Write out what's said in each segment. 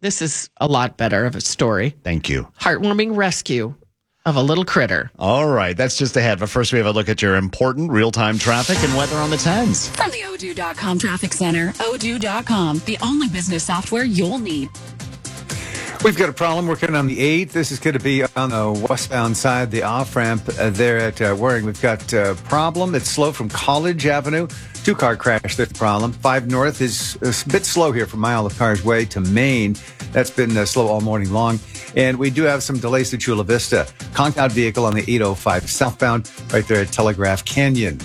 This is a lot better of a story. Thank you. Heartwarming rescue of a little critter. All right, that's just ahead. But first, we have a look at your important real-time traffic and weather on the 10s. From the Odoo.com Traffic Center, Odoo.com, the only business software you'll need. We've got a problem working on the 8th. This is going to be on the westbound side, the off-ramp there at Waring. We've got a problem. It's slow from College Avenue. Two-car crash, there's the problem. 5 North is a bit slow here from Mile of Cars Way to Maine. That's been slow all morning long. And we do have some delays to Chula Vista. Conked out vehicle on the 805 southbound right there at Telegraph Canyon.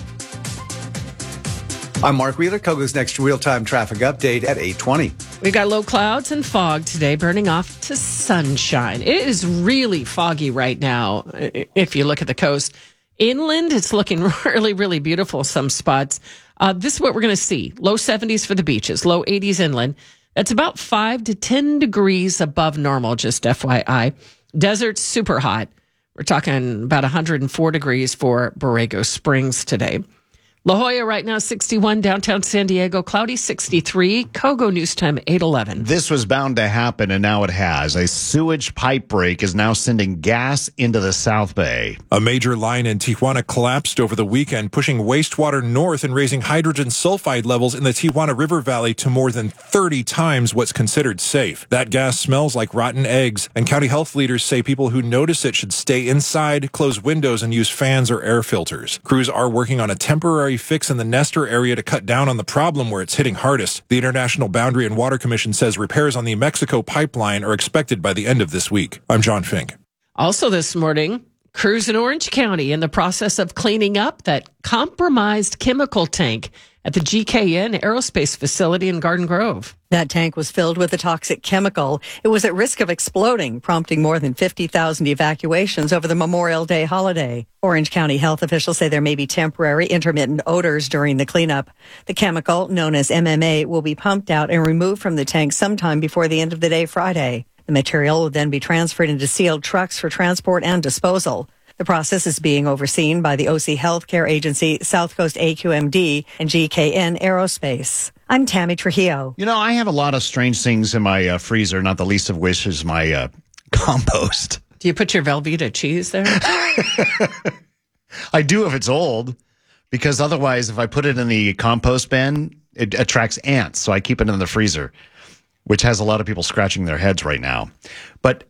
I'm Mark Wheeler. Kogo's next real-time traffic update at 8:20. We've got low clouds and fog today, burning off to sunshine. It is really foggy right now if you look at the coast. Inland, it's looking really, really beautiful, some spots. This is what we're going to see. Low 70s for the beaches, low 80s inland. That's about 5 to 10 degrees above normal, just FYI. Desert's super hot. We're talking about 104 degrees for Borrego Springs today. La Jolla right now, 61. Downtown San Diego, cloudy, 63. Kogo News Time, 8:11. This was bound to happen, and now it has. A sewage pipe break is now sending gas into the South Bay. A major line in Tijuana collapsed over the weekend, pushing wastewater north and raising hydrogen sulfide levels in the Tijuana River Valley to more than 30 times what's considered safe. That gas smells like rotten eggs, and county health leaders say people who notice it should stay inside, close windows, and use fans or air filters. Crews are working on a temporary fix in the Nestor area to cut down on the problem where it's hitting hardest. The International Boundary and Water Commission says repairs on the Mexico pipeline are expected by the end of this week. I'm John Fink. Also this morning, crews in Orange County in the process of cleaning up that compromised chemical tank at the GKN Aerospace facility in Garden Grove. That tank was filled with a toxic chemical. It was at risk of exploding, prompting more than 50,000 evacuations over the Memorial Day holiday. Orange County health officials say there may be temporary intermittent odors during the cleanup. The chemical, known as MMA, will be pumped out and removed from the tank sometime before the end of the day Friday. The material will then be transferred into sealed trucks for transport and disposal. The process is being overseen by the OC Healthcare Agency, South Coast AQMD, and GKN Aerospace. I'm Tammy Trujillo. You know, I have a lot of strange things in my freezer, not the least of which is my compost. Do you put your Velveeta cheese there? I do if it's old, because otherwise if I put it in the compost bin, it attracts ants, so I keep it in the freezer, which has a lot of people scratching their heads right now. But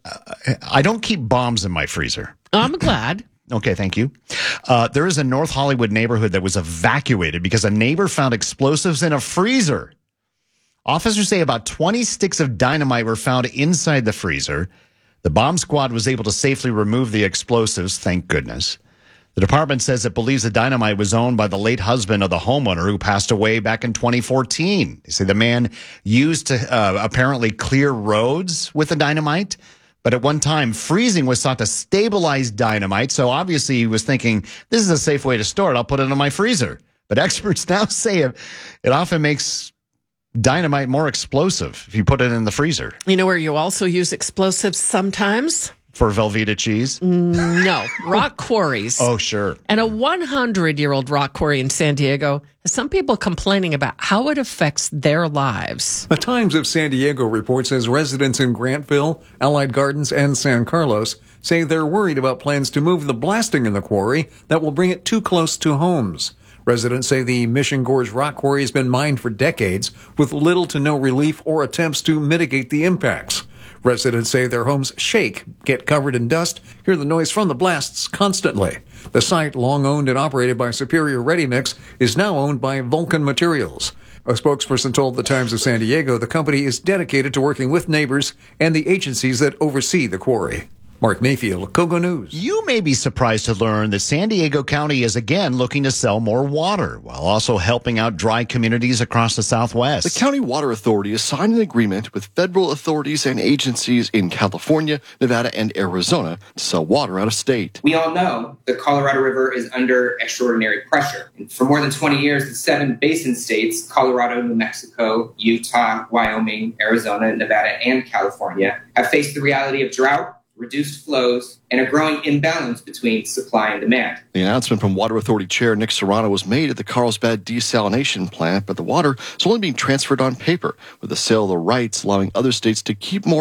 I don't keep bombs in my freezer. I'm glad. Okay, thank you. There is a North Hollywood neighborhood that was evacuated because a neighbor found explosives in a freezer. Officers say about 20 sticks of dynamite were found inside the freezer. The bomb squad was able to safely remove the explosives, thank goodness. The department says it believes the dynamite was owned by the late husband of the homeowner who passed away back in 2014. They say the man used to apparently clear roads with the dynamite. But at one time, freezing was thought to stabilize dynamite. So obviously he was thinking, this is a safe way to store it. I'll put it in my freezer. But experts now say it often makes dynamite more explosive if you put it in the freezer. You know where you also use explosives sometimes? For Velveeta cheese? No, rock quarries. Oh, sure. And a 100-year-old rock quarry in San Diego has some people complaining about how it affects their lives. The Times of San Diego reports as residents in Grantville, Allied Gardens, and San Carlos say they're worried about plans to move the blasting in the quarry that will bring it too close to homes. Residents say the Mission Gorge rock quarry has been mined for decades with little to no relief or attempts to mitigate the impacts. Residents say their homes shake, get covered in dust, hear the noise from the blasts constantly. The site, long owned and operated by Superior Ready Mix, is now owned by Vulcan Materials. A spokesperson told the Times of San Diego the company is dedicated to working with neighbors and the agencies that oversee the quarry. Mark Mayfield, Kogo News. You may be surprised to learn that San Diego County is again looking to sell more water while also helping out dry communities across the Southwest. The County Water Authority has signed an agreement with federal authorities and agencies in California, Nevada, and Arizona to sell water out of state. We all know the Colorado River is under extraordinary pressure. And for more than 20 years, the 7 basin states, Colorado, New Mexico, Utah, Wyoming, Arizona, Nevada, and California, have faced the reality of drought, reduced flows, and a growing imbalance between supply and demand. The announcement from Water Authority Chair Nick Serrano was made at the Carlsbad desalination plant, but the water is only being transferred on paper, with the sale of the rights allowing other states to keep more